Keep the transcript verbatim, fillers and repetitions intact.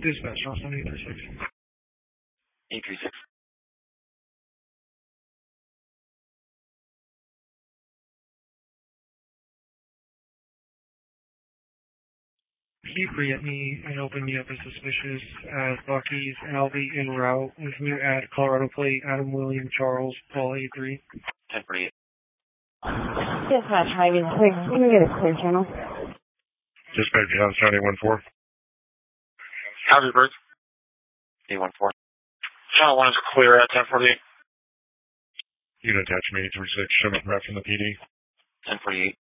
Dispatch, Austin eight three six. eight three six. Can you create me and open me up as suspicious as Bucky's Albie en route with new ad Colorado plate Adam William Charles Paul A three? ten forty-eight. Dispatch, Highway six. Can you get a clear channel? Dispatch, House County one four. How's it, Bird? eight one four. Channel one is clear at ten forty-eight. Unit attachment eight three six, showing up from the P D. ten forty-eight.